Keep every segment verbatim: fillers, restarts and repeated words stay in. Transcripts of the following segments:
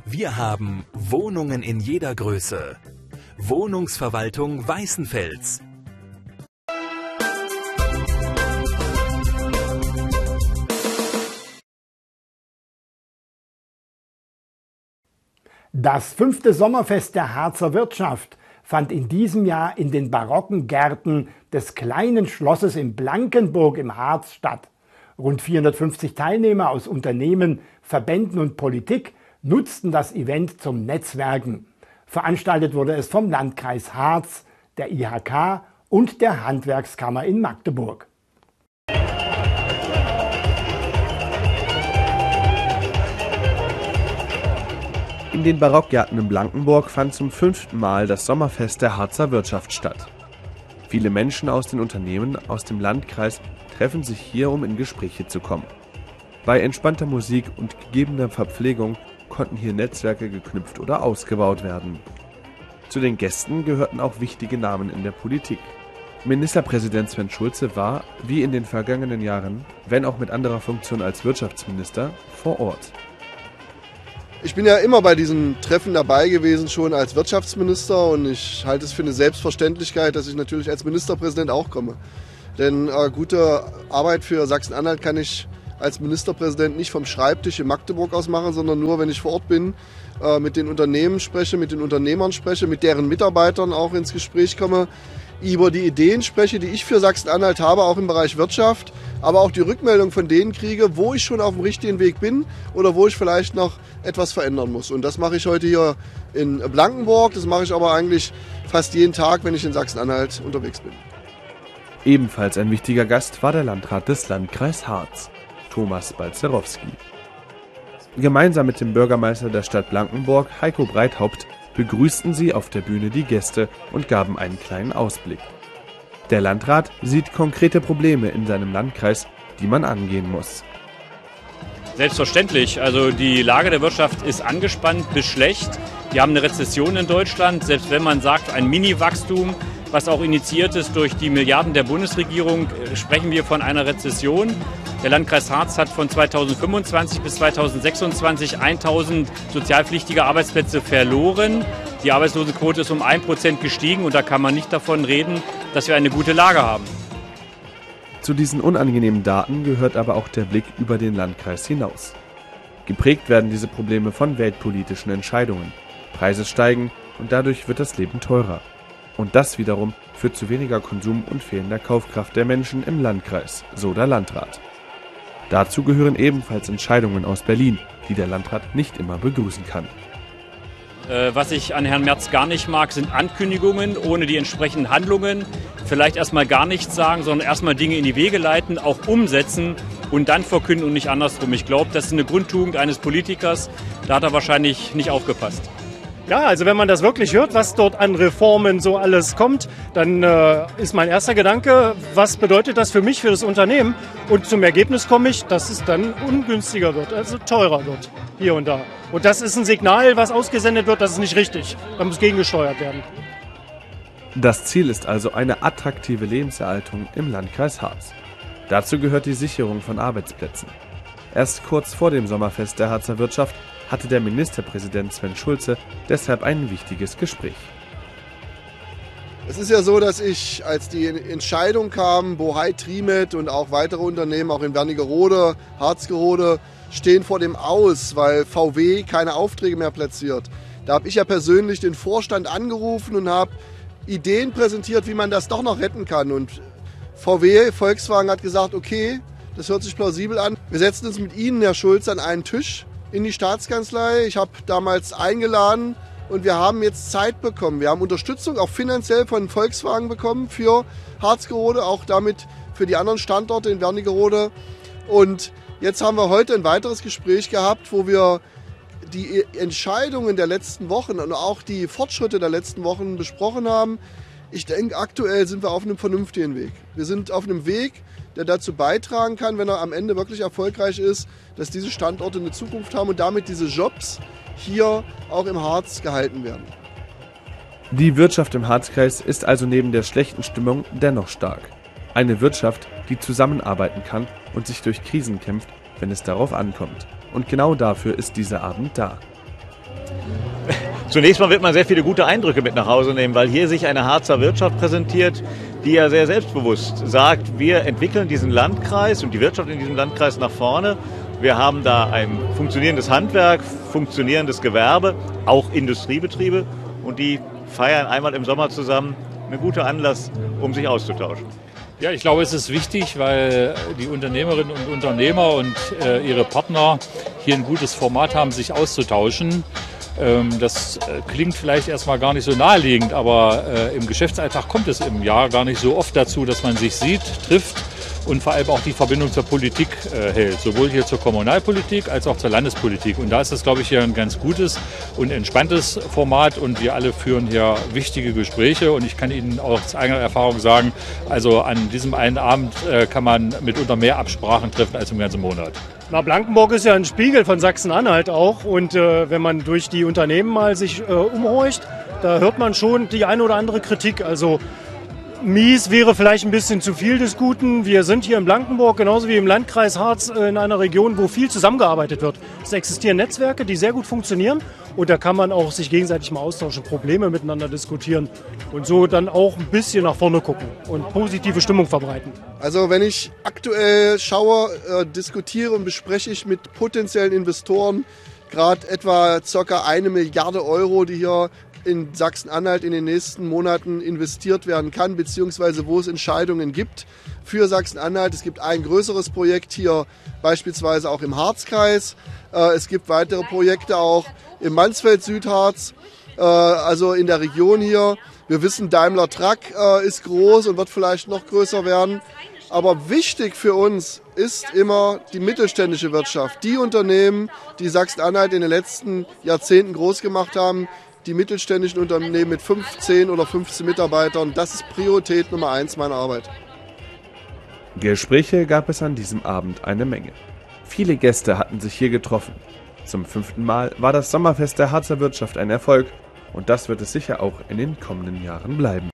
Wir haben Wohnungen in jeder Größe. Wohnungsverwaltung Weißenfels. Das fünfte Sommerfest der Harzer Wirtschaft fand in diesem Jahr in den barocken Gärten des kleinen Schlosses in Blankenburg im Harz statt. Rund vierhundertfünfzig Teilnehmer aus Unternehmen, Verbänden und Politik nutzten das Event zum Netzwerken. Veranstaltet wurde es vom Landkreis Harz, der I H K und der Handwerkskammer in Magdeburg. In den Barockgärten in Blankenburg fand zum fünften Mal das Sommerfest der Harzer Wirtschaft statt. Viele Menschen aus den Unternehmen aus dem Landkreis treffen sich hier, um in Gespräche zu kommen. Bei entspannter Musik und gegebener Verpflegung konnten hier Netzwerke geknüpft oder ausgebaut werden. Zu den Gästen gehörten auch wichtige Namen in der Politik. Ministerpräsident Sven Schulze war, wie in den vergangenen Jahren, wenn auch mit anderer Funktion als Wirtschaftsminister, vor Ort. Ich bin ja immer bei diesen Treffen dabei gewesen, schon als Wirtschaftsminister, und ich halte es für eine Selbstverständlichkeit, dass ich natürlich als Ministerpräsident auch komme. Denn äh, gute Arbeit für Sachsen-Anhalt kann ich als Ministerpräsident nicht vom Schreibtisch in Magdeburg aus machen, sondern nur, wenn ich vor Ort bin, äh, mit den Unternehmen spreche, mit den Unternehmern spreche, mit deren Mitarbeitern auch ins Gespräch komme, über die Ideen spreche, die ich für Sachsen-Anhalt habe, auch im Bereich Wirtschaft, aber auch die Rückmeldung von denen kriege, wo ich schon auf dem richtigen Weg bin oder wo ich vielleicht noch etwas verändern muss. Und das mache ich heute hier in Blankenburg, das mache ich aber eigentlich fast jeden Tag, wenn ich in Sachsen-Anhalt unterwegs bin. Ebenfalls ein wichtiger Gast war der Landrat des Landkreis Harz, Thomas Balzerowski. Gemeinsam mit dem Bürgermeister der Stadt Blankenburg, Heiko Breithaupt, begrüßten sie auf der Bühne die Gäste und gaben einen kleinen Ausblick. Der Landrat sieht konkrete Probleme in seinem Landkreis, die man angehen muss. Selbstverständlich. Also die Lage der Wirtschaft ist angespannt bis schlecht. Wir haben eine Rezession in Deutschland. Selbst wenn man sagt, ein Mini-Wachstum, was auch initiiert ist durch die Milliarden der Bundesregierung, sprechen wir von einer Rezession. Der Landkreis Harz hat von zweitausendfünfundzwanzig bis zweitausendsechsundzwanzig tausend sozialpflichtige Arbeitsplätze verloren. Die Arbeitslosenquote ist um ein Prozent gestiegen und da kann man nicht davon reden, dass wir eine gute Lage haben. Zu diesen unangenehmen Daten gehört aber auch der Blick über den Landkreis hinaus. Geprägt werden diese Probleme von weltpolitischen Entscheidungen. Preise steigen und dadurch wird das Leben teurer. Und das wiederum führt zu weniger Konsum und fehlender Kaufkraft der Menschen im Landkreis, so der Landrat. Dazu gehören ebenfalls Entscheidungen aus Berlin, die der Landrat nicht immer begrüßen kann. Was ich an Herrn Merz gar nicht mag, sind Ankündigungen ohne die entsprechenden Handlungen. Vielleicht erstmal gar nichts sagen, sondern erstmal Dinge in die Wege leiten, auch umsetzen und dann verkünden und nicht andersrum. Ich glaube, das ist eine Grundtugend eines Politikers. Da hat er wahrscheinlich nicht aufgepasst. Ja, also wenn man das wirklich hört, was dort an Reformen so alles kommt, dann äh, ist mein erster Gedanke, was bedeutet das für mich, für das Unternehmen? Und zum Ergebnis komme ich, dass es dann ungünstiger wird, also teurer wird, hier und da. Und das ist ein Signal, was ausgesendet wird, das ist nicht richtig. Da muss gegengesteuert werden. Das Ziel ist also eine attraktive Lebenserhaltung im Landkreis Harz. Dazu gehört die Sicherung von Arbeitsplätzen. Erst kurz vor dem Sommerfest der Harzer Wirtschaft hatte der Ministerpräsident Sven Schulze deshalb ein wichtiges Gespräch. Es ist ja so, dass ich, als die Entscheidung kam, Bohai Trimet und auch weitere Unternehmen, auch in Wernigerode, Harzgerode, stehen vor dem Aus, weil V W keine Aufträge mehr platziert. Da habe ich ja persönlich den Vorstand angerufen und habe Ideen präsentiert, wie man das doch noch retten kann. Und V W, Volkswagen, hat gesagt, okay, das hört sich plausibel an. Wir setzen uns mit Ihnen, Herr Schulz, an einen Tisch in die Staatskanzlei. Ich habe damals eingeladen und wir haben jetzt Zeit bekommen. Wir haben Unterstützung auch finanziell von Volkswagen bekommen für Harzgerode, auch damit für die anderen Standorte in Wernigerode. Und jetzt haben wir heute ein weiteres Gespräch gehabt, wo wir die Entscheidungen der letzten Wochen und auch die Fortschritte der letzten Wochen besprochen haben. Ich denke, aktuell sind wir auf einem vernünftigen Weg. Wir sind auf einem Weg, der dazu beitragen kann, wenn er am Ende wirklich erfolgreich ist, dass diese Standorte eine Zukunft haben und damit diese Jobs hier auch im Harz gehalten werden. Die Wirtschaft im Harzkreis ist also neben der schlechten Stimmung dennoch stark. Eine Wirtschaft, die zusammenarbeiten kann und sich durch Krisen kämpft, wenn es darauf ankommt. Und genau dafür ist dieser Abend da. Zunächst mal wird man sehr viele gute Eindrücke mit nach Hause nehmen, weil hier sich eine Harzer Wirtschaft präsentiert, die ja sehr selbstbewusst sagt, wir entwickeln diesen Landkreis und die Wirtschaft in diesem Landkreis nach vorne. Wir haben da ein funktionierendes Handwerk, funktionierendes Gewerbe, auch Industriebetriebe und die feiern einmal im Sommer zusammen. Ein guter Anlass, um sich auszutauschen. Ja, ich glaube, es ist wichtig, weil die Unternehmerinnen und Unternehmer und äh, ihre Partner hier ein gutes Format haben, sich auszutauschen. Ähm, das äh, klingt vielleicht erstmal gar nicht so naheliegend, aber äh, im Geschäftsalltag kommt es im Jahr gar nicht so oft dazu, dass man sich sieht, trifft und vor allem auch die Verbindung zur Politik äh, hält, sowohl hier zur Kommunalpolitik als auch zur Landespolitik. Und da ist das, glaube ich, hier ein ganz gutes und entspanntes Format und wir alle führen hier wichtige Gespräche und ich kann Ihnen auch aus eigener Erfahrung sagen, also an diesem einen Abend äh, kann man mitunter mehr Absprachen treffen als im ganzen Monat. Na, Blankenburg ist ja ein Spiegel von Sachsen-Anhalt auch und äh, wenn man durch die Unternehmen mal sich äh, umhorcht, da hört man schon die eine oder andere Kritik. Also mies wäre vielleicht ein bisschen zu viel des Guten. Wir sind hier in Blankenburg, genauso wie im Landkreis Harz, in einer Region, wo viel zusammengearbeitet wird. Es existieren Netzwerke, die sehr gut funktionieren und da kann man auch sich gegenseitig mal austauschen, Probleme miteinander diskutieren und so dann auch ein bisschen nach vorne gucken und positive Stimmung verbreiten. Also wenn ich aktuell schaue, äh, diskutiere und bespreche ich mit potenziellen Investoren gerade etwa ca. eine Milliarde Euro, die hier in Sachsen-Anhalt in den nächsten Monaten investiert werden kann, beziehungsweise wo es Entscheidungen gibt für Sachsen-Anhalt. Es gibt ein größeres Projekt hier beispielsweise auch im Harzkreis. Es gibt weitere Projekte auch im Mansfeld-Südharz, also in der Region hier. Wir wissen, Daimler Truck ist groß und wird vielleicht noch größer werden. Aber wichtig für uns ist immer die mittelständische Wirtschaft. Die Unternehmen, die Sachsen-Anhalt in den letzten Jahrzehnten groß gemacht haben, die mittelständischen Unternehmen mit fünf, zehn oder fünfzehn Mitarbeitern, das ist Priorität Nummer eins meiner Arbeit. Gespräche gab es an diesem Abend eine Menge. Viele Gäste hatten sich hier getroffen. Zum fünften Mal war das Sommerfest der Harzer Wirtschaft ein Erfolg und das wird es sicher auch in den kommenden Jahren bleiben.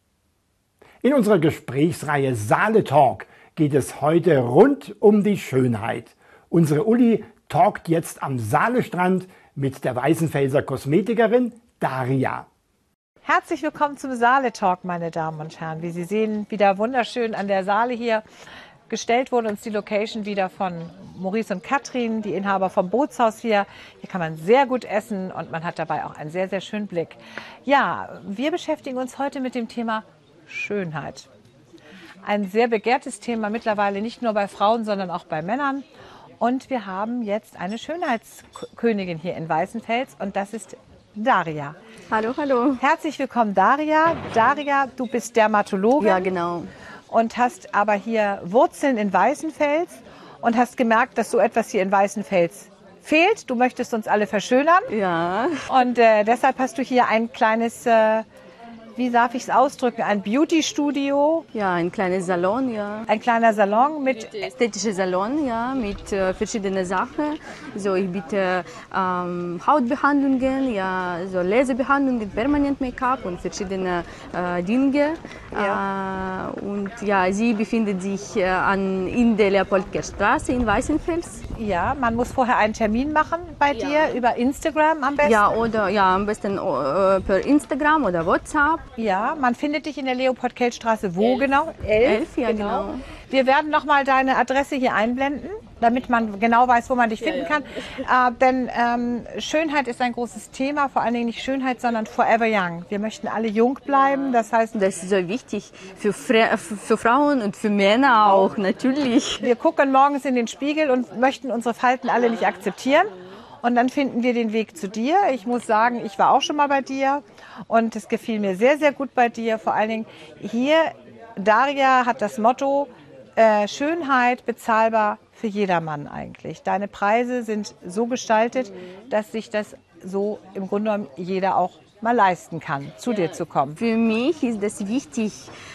In unserer Gesprächsreihe Saale Talk geht es heute rund um die Schönheit. Unsere Uli talkt jetzt am Saalestrand mit der Weißenfelser Kosmetikerin Daria. Herzlich willkommen zum Saale Talk, meine Damen und Herren. Wie Sie sehen, wieder wunderschön an der Saale hier. Gestellt wurde uns die Location wieder von Maurice und Katrin, die Inhaber vom Bootshaus hier. Hier kann man sehr gut essen und man hat dabei auch einen sehr, sehr schönen Blick. Ja, wir beschäftigen uns heute mit dem Thema Schönheit. Ein sehr begehrtes Thema mittlerweile nicht nur bei Frauen, sondern auch bei Männern. Und wir haben jetzt eine Schönheitskönigin hier in Weißenfels und das ist Daria. Hallo, hallo. Herzlich willkommen, Daria. Daria, du bist Dermatologin. Ja, genau. Und hast aber hier Wurzeln in Weißenfels und hast gemerkt, dass so etwas hier in Weißenfels fehlt. Du möchtest uns alle verschönern. Ja. Und äh, deshalb hast du hier ein kleines, äh, wie darf ich es ausdrücken, ein Beauty-Studio. Ja, ein kleines Salon, ja. Ein kleiner Salon mit... Ästhetischer Salon, ja, mit äh, verschiedenen Sachen. So, ich biete ähm, Hautbehandlungen, ja, so Laserbehandlungen, Permanent Make-up und verschiedene äh, Dinge. Ja. Äh, und ja, sie befindet sich äh, an, in der Leopoldkerstraße in Weißenfels. Ja, man muss vorher einen Termin machen bei ja. dir, über Instagram am besten? Ja, oder ja, am besten äh, per Instagram oder WhatsApp. Ja, man findet dich in der Leopold-Kell-Straße wo Elf. genau? Elf, Elf ja genau. genau. Wir werden nochmal deine Adresse hier einblenden, damit man genau weiß, wo man dich finden ja, ja. kann. Äh, denn ähm, Schönheit ist ein großes Thema, vor allen Dingen nicht Schönheit, sondern forever young. Wir möchten alle jung bleiben, das heißt... Das ist so wichtig für, für Frauen und für Männer auch, natürlich. Wir gucken morgens in den Spiegel und möchten unsere Falten alle nicht akzeptieren. Und dann finden wir den Weg zu dir. Ich muss sagen, ich war auch schon mal bei dir und es gefiel mir sehr, sehr gut bei dir. Vor allen Dingen hier, Daria hat das Motto, äh, Schönheit bezahlbar für jedermann eigentlich. Deine Preise sind so gestaltet, dass sich das so im Grunde genommen jeder auch mal leisten kann, zu dir zu kommen. Für mich ist das wichtig,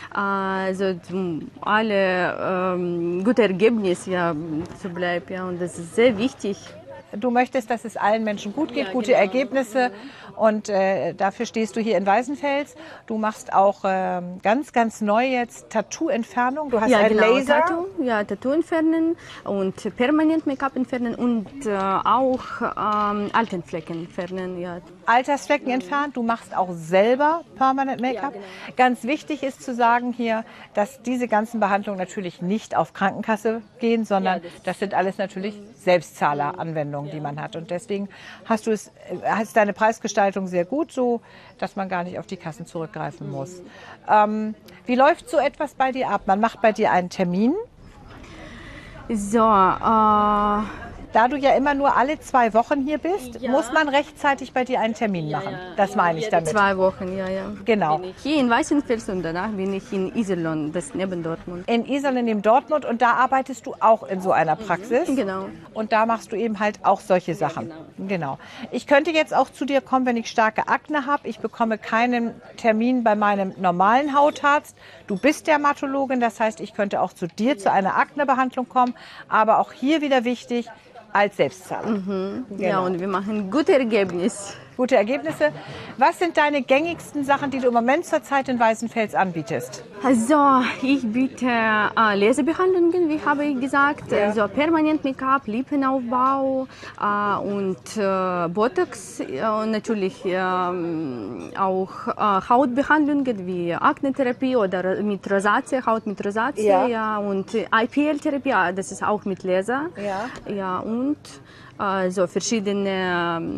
also alle ähm, gute Ergebnisse ja, zu bleiben. Ja, und das ist sehr wichtig. Du möchtest, dass es allen Menschen gut geht, Ja, gute genau. Ergebnisse. Und äh, dafür stehst du hier in Weißenfels. Du machst auch äh, ganz, ganz neu jetzt Tattoo-Entfernung. Du hast Ja, einen genau, Laser. Tattoo, ja, Tattoo entfernen und permanent Make-up entfernen und äh, auch ähm, alten Flecken entfernen. Ja. Altersflecken entfernt. Du machst auch selber Permanent Make-up. genau. Ganz wichtig ist zu sagen hier, dass diese ganzen Behandlungen natürlich nicht auf Krankenkasse gehen, sondern Ja, das- das sind alles natürlich Selbstzahleranwendungen, die man hat. Und deswegen hast du es, äh, hast deine Preisgestaltung sehr gut, so dass man gar nicht auf die Kassen zurückgreifen muss. Ähm, wie läuft so etwas bei dir ab? Man macht bei dir einen Termin. So, äh, Da du ja immer nur alle zwei Wochen hier bist, Ja. muss man rechtzeitig bei dir einen Termin machen. Das meine ich damit. zwei Wochen, ja, ja. Genau. Bin ich hier in Weißenfels und danach bin ich in Iserlohn, das ist neben Dortmund. In Iserlohn, in Dortmund, und da arbeitest du auch in so einer Praxis. Genau. Und da machst du eben halt auch solche Sachen. Genau. Ich könnte jetzt auch zu dir kommen, wenn ich starke Akne habe. Ich bekomme keinen Termin bei meinem normalen Hautarzt. Du bist Dermatologin, das heißt, ich könnte auch zu dir zu einer Aknebehandlung kommen. Aber auch hier wieder wichtig, als Selbstzahler. Ja, und wir machen gute Ergebnisse. Gute Ergebnisse. Was sind deine gängigsten Sachen, die du im Moment zurzeit in Weißenfels anbietest? Also, ich biete äh, Laserbehandlungen, wie habe ich gesagt, also permanent Make-up, Lippenaufbau äh, und äh, Botox äh, und natürlich ähm, auch äh, Hautbehandlungen wie Akne-Therapie oder mit Rosatie, Haut mit Rosatie, Ja. ja. Und äh, I P L-Therapie, das ist auch mit Laser. Ja. Ja, und äh, so verschiedene